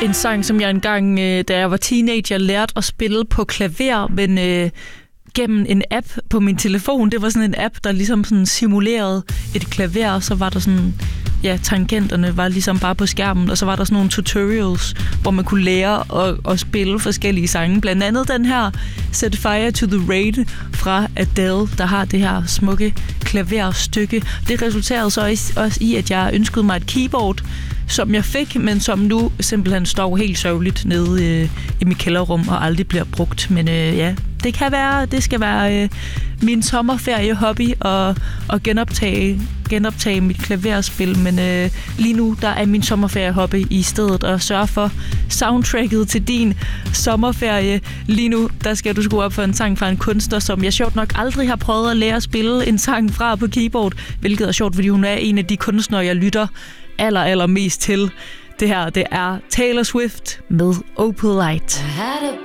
En sang, som jeg engang, da jeg var teenager, lærte at spille på klaver, men gennem en app på min telefon. Det var sådan en app, der ligesom sådan simulerede et klaver, og så var der sådan, ja, tangenterne var ligesom bare på skærmen, og så var der sådan nogle tutorials, hvor man kunne lære at spille forskellige sange. Blandt andet den her Set Fire to the Rain fra Adele, der har det her smukke klaverstykke. Det resulterede så også i, at jeg ønskede mig et keyboard, som jeg fik, men som nu simpelthen står helt sørgeligt nede i mit kælderrum og aldrig bliver brugt. Men ja, det skal være min sommerferie-hobby at genoptage mit klaverspil, men lige nu der er min sommerferie-hobby i stedet at sørge for soundtracket til din sommerferie. Lige nu der skal du skrue op for en sang fra en kunstner, som jeg sjovt nok aldrig har prøvet at lære at spille en sang fra på keyboard, hvilket er sjovt, fordi hun er en af de kunstnere, jeg lytter allermest til. Det her, det er Taylor Swift med Opalite.